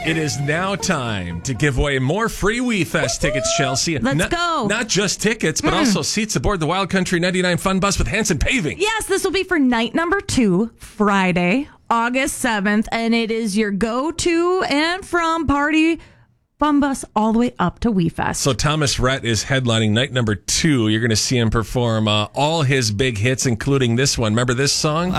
It is now time to give away more free WeFest tickets, Chelsea. Let's go. Not just tickets, but also seats aboard the Wild Country 99 Fun Bus with Hanson Paving. Yes, this will be for night number 2, Friday, August 7th, and it is your go-to and from party Fun Bus all the way up to WeFest. So Thomas Rhett is headlining night number 2. You're going to see him perform all his big hits, including this one. Remember this song?